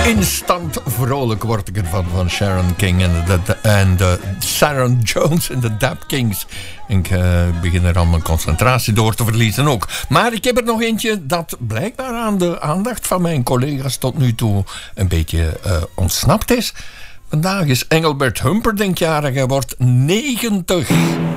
Instant vrolijk word ik ervan, van Sharon King en de Sharon Jones en de Dap Kings. Ik begin er al mijn concentratie door te verliezen ook. Maar ik heb er nog eentje dat blijkbaar aan de aandacht van mijn collega's tot nu toe een beetje ontsnapt is. Vandaag is Engelbert Humperdinck jarig, hij wordt 90.